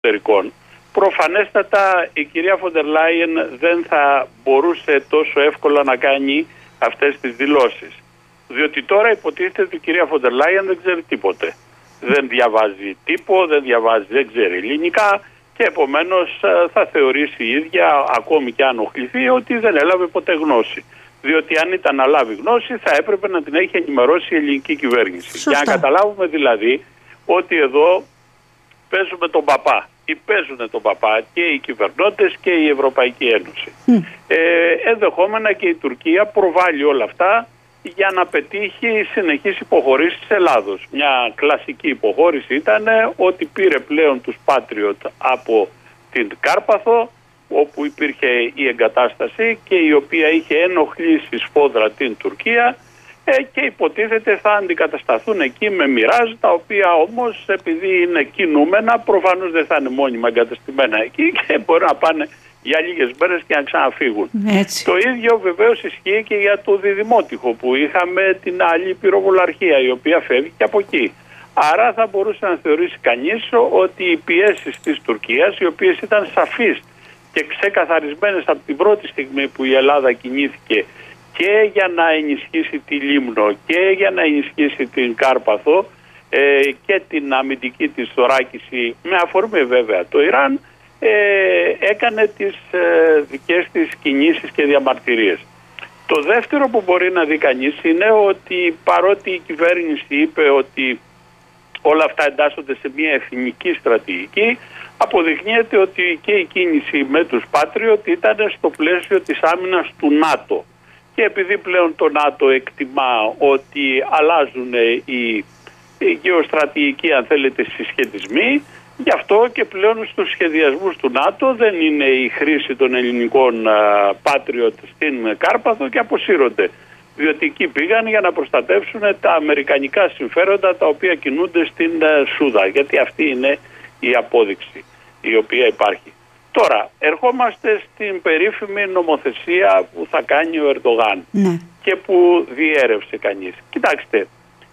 Εξωτερικών, προφανέστατα η κυρία Φοντερ Λάιεν δεν θα μπορούσε τόσο εύκολα να κάνει αυτές τις δηλώσεις. Διότι τώρα υποτίθεται ότι η κυρία Φοντερ Λάιεν δεν ξέρει τίποτε. Δεν διαβάζει τύπο, δεν ξέρει ελληνικά και επομένως θα θεωρήσει η ίδια, ακόμη και αν οχληθεί, ότι δεν έλαβε ποτέ γνώση. Διότι αν ήταν να λάβει γνώση θα έπρεπε να την έχει ενημερώσει η ελληνική κυβέρνηση. Σωστά. Για να καταλάβουμε δηλαδή ότι εδώ παίζουμε τον παπά ή παίζουν τον παπά και οι κυβερνώντες και η Ευρωπαϊκή Ένωση. Ενδεχόμενα και η Τουρκία προβάλλει όλα αυτά για να πετύχει συνεχείς υποχωρήσεις της Ελλάδος. Μια κλασική υποχώρηση ήταν ότι πήρε πλέον τους Patriot από την Κάρπαθο, όπου υπήρχε η εγκατάσταση και η οποία είχε ενοχλήσει σφόδρα την Τουρκία και υποτίθεται θα αντικατασταθούν εκεί με Μιράζ, τα οποία όμως επειδή είναι κινούμενα προφανώς δεν θα είναι μόνιμα εγκαταστημένα εκεί και μπορεί να πάνε για λίγες μέρες και να ξαναφύγουν. Έτσι. Το ίδιο βεβαίως ισχύει και για το Διδημότυχο που είχαμε την άλλη πυροβολαρχία η οποία φεύγει και από εκεί. Άρα θα μπορούσε να θεωρήσει κανείς ότι οι πιέσεις της Τουρκίας, οι οποίες ήταν σαφείς και ξεκαθαρισμένες από την πρώτη στιγμή που η Ελλάδα κινήθηκε και για να ενισχύσει τη Λίμνο και για να ενισχύσει την Κάρπαθο και την αμυντική της θωράκιση, με αφορμή βέβαια το Ιράν, έκανε τις δικές της κινήσεις και διαμαρτυρίες. Το δεύτερο που μπορεί να δει κανείς είναι ότι παρότι η κυβέρνηση είπε ότι όλα αυτά εντάσσονται σε μια εθνική στρατηγική, αποδεικνύεται ότι και η κίνηση με τους Patriot ήταν στο πλαίσιο της άμυνας του ΝΑΤΟ. Και επειδή πλέον το ΝΑΤΟ εκτιμά ότι αλλάζουν οι γεωστρατηγικοί, αν θέλετε, συσχετισμοί, γι' αυτό και πλέον στους σχεδιασμούς του ΝΑΤΟ δεν είναι η χρήση των ελληνικών Patriot στην Κάρπαθο και αποσύρονται. Διότι εκεί πήγαν για να προστατεύσουν τα αμερικανικά συμφέροντα τα οποία κινούνται στην Σούδα. Γιατί αυτή είναι η απόδειξη η οποία υπάρχει. Τώρα, ερχόμαστε στην περίφημη νομοθεσία που θα κάνει ο Ερντογάν και που διέρευσε κανείς. Κοιτάξτε,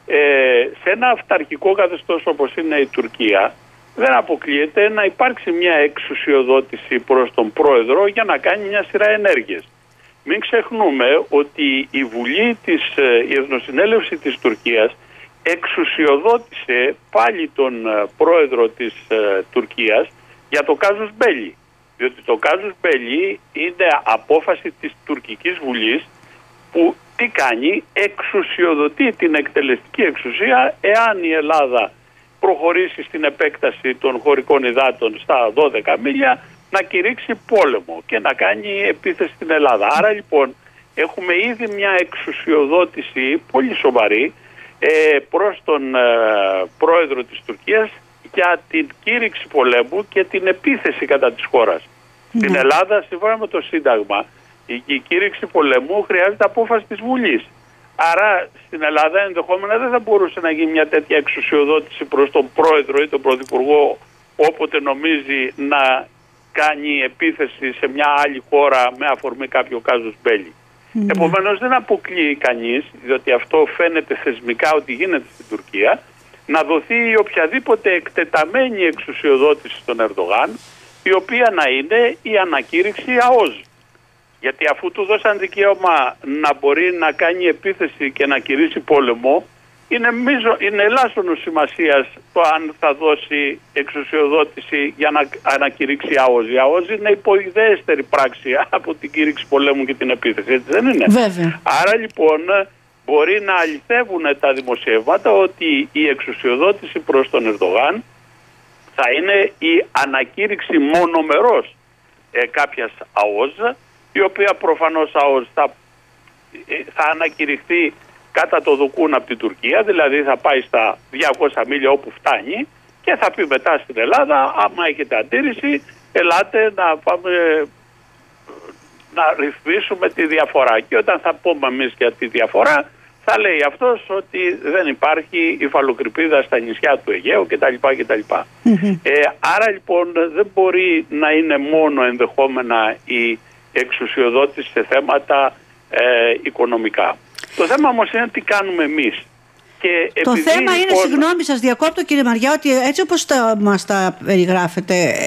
σε ένα αυταρχικό καθεστώς όπως είναι η Τουρκία, δεν αποκλείεται να υπάρξει μια εξουσιοδότηση προς τον πρόεδρο για να κάνει μια σειρά ενέργειες. Μην ξεχνούμε ότι η Βουλή η Εθνοσυνέλευση της Τουρκίας εξουσιοδότησε πάλι τον πρόεδρο της Τουρκίας για το κάζους μπέλι. Διότι το κάζους μπέλι είναι απόφαση της τουρκικής βουλής που τι κάνει, εξουσιοδοτεί την εκτελεστική εξουσία εάν η Ελλάδα προχωρήσει στην επέκταση των χωρικών υδάτων στα 12 μίλια να κηρύξει πόλεμο και να κάνει επίθεση στην Ελλάδα. Άρα λοιπόν έχουμε ήδη μια εξουσιοδότηση πολύ σοβαρή προς τον πρόεδρο της Τουρκίας για την κήρυξη πολέμου και την επίθεση κατά της χώρας. Στην Ελλάδα, σύμφωνα με το Σύνταγμα, η κήρυξη πολέμου χρειάζεται απόφαση της Βουλής. Άρα στην Ελλάδα ενδεχόμενα δεν θα μπορούσε να γίνει μια τέτοια εξουσιοδότηση προς τον πρόεδρο ή τον πρωθυπουργό όποτε νομίζει να κάνει επίθεση σε μια άλλη χώρα με αφορμή κάποιο κάζους μπέλι. Επομένως δεν αποκλείει κανείς, διότι αυτό φαίνεται θεσμικά ότι γίνεται στην Τουρκία, να δοθεί οποιαδήποτε εκτεταμένη εξουσιοδότηση στον Ερντογάν, η οποία να είναι η ανακήρυξη ΑΟΖ. Γιατί αφού του δώσαν δικαίωμα να μπορεί να κάνει επίθεση και να κηρύσει πόλεμο, είναι ελάσσονος σημασίας το αν θα δώσει εξουσιοδότηση για να ανακηρύξει ΑΟΖ. Η ΑΟΖ είναι υποειδέεστερη πράξη από την κήρυξη πολέμου και την επίθεση, έτσι δεν είναι? Βέβαια. Άρα λοιπόν μπορεί να αληθεύουν τα δημοσιεύματα ότι η εξουσιοδότηση προς τον Ερντογάν θα είναι η ανακήρυξη μονομερός κάποιας ΑΟΖ, η οποία προφανώς ΑΟΖ θα ανακηρυχθεί κατά το δοκούν από την Τουρκία, δηλαδή θα πάει στα 200 μίλια όπου φτάνει και θα πει μετά στην Ελλάδα, άμα έχετε αντίρρηση, ελάτε να πάμε να ρυθμίσουμε τη διαφορά. Και όταν θα πούμε εμείς για τη διαφορά, θα λέει αυτός ότι δεν υπάρχει υφαλοκρηπίδα στα νησιά του Αιγαίου κτλ. Άρα λοιπόν δεν μπορεί να είναι μόνο ενδεχόμενα η εξουσιοδότηση σε θέματα οικονομικά. Το θέμα όμως είναι τι κάνουμε εμείς. Το θέμα είναι, συγγνώμη σας διακόπτω κύριε Μαριά, ότι έτσι όπως μας τα περιγράφετε,